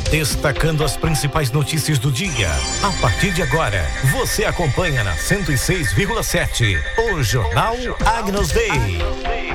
Destacando as principais notícias do dia. A partir de agora, você acompanha na 106,7 o Jornal Agnus Dei.